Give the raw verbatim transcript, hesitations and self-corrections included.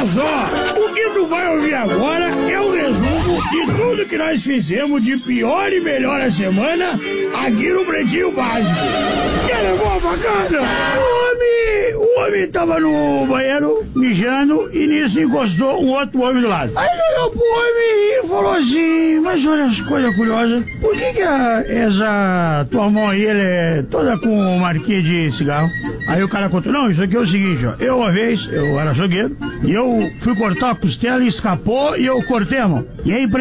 só, o que tu vai ouvir agora é o resumo de tudo que nós fizemos de pior e melhor a semana aqui no Pretinho Básico. Quer levar uma facada? O homem, o homem tava no banheiro mijando e nisso encostou um outro homem do lado. Aí ele olhou pro homem e falou assim, mas olha as coisas curiosas, por que que a, essa tua mão aí ela é toda com marquinha de cigarro? Aí o cara contou, não, isso aqui é o seguinte, ó, eu uma vez, eu era açougueiro, e eu fui cortar a costela e escapou e eu cortei a mão. E aí